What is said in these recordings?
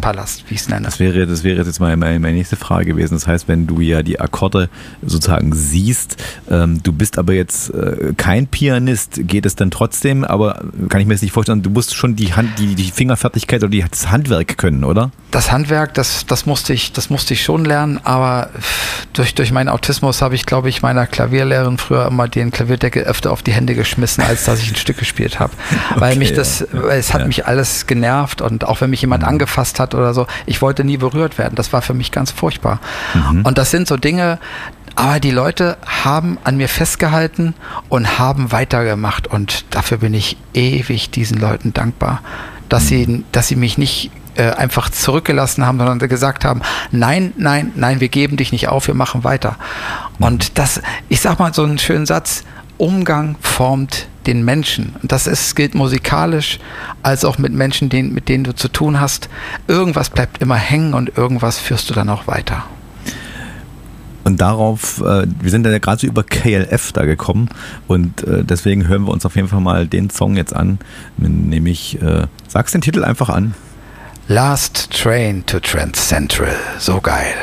Schallplattenpalast, wie ich es nenne. Das wäre jetzt mal meine nächste Frage gewesen. Das heißt, wenn du ja die Akkorde sozusagen siehst, du bist aber jetzt kein Pianist, geht es dann trotzdem, aber kann ich mir das nicht vorstellen, du musst schon die Fingerfertigkeit oder das Handwerk können, oder? Das Handwerk, das musste ich schon lernen, aber durch meinen Autismus habe ich, glaube ich, meiner Klavierlehrerin früher immer den Klavierdeckel öfter auf die Hände geschmissen, als dass ich ein Stück gespielt habe. Weil es hat mich alles genervt, und auch wenn mich jemand angefasst hat oder so, ich wollte nie berührt werden. Das war für mich ganz furchtbar. Und das sind so Dinge, aber die Leute haben an mir festgehalten und haben weitergemacht, und dafür bin ich ewig diesen Leuten dankbar, dass sie mich nicht einfach zurückgelassen haben, sondern gesagt haben, nein, wir geben dich nicht auf, wir machen weiter. Und das, ich sag mal so einen schönen Satz, Umgang formt den Menschen. Und das gilt musikalisch, als auch mit Menschen, mit denen du zu tun hast. Irgendwas bleibt immer hängen und irgendwas führst du dann auch weiter. Und darauf, wir sind ja gerade so über KLF da gekommen, und deswegen hören wir uns auf jeden Fall mal den Song jetzt an, nämlich, sagst den Titel einfach an. Last Train to Trent Central. So geil.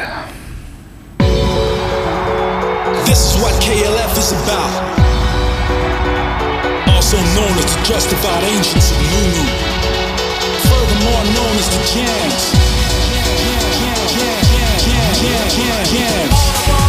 This is what KLF is about. Also known as the justified ancients of Lulu. Furthermore known as the jams. Jams.